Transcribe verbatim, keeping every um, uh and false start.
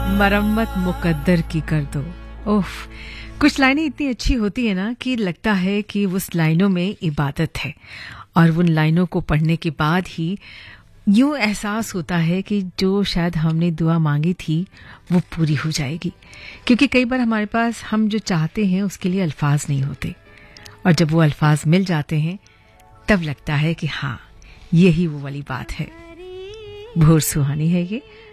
मरम्मत मुकद्दर की कर दो। ओफ, कुछ लाइनें इतनी अच्छी होती है ना कि लगता है कि उस लाइनों में इबादत है, और उन लाइनों को पढ़ने के बाद ही यूं एहसास होता है कि जो शायद हमने दुआ मांगी थी वो पूरी हो जाएगी। क्योंकि कई बार हमारे पास हम जो चाहते हैं उसके लिए अल्फाज नहीं होते, और जब वो अल्फाज मिल जाते हैं तब लगता है कि हाँ, यही वो वाली बात है। भोर सुहानी है ये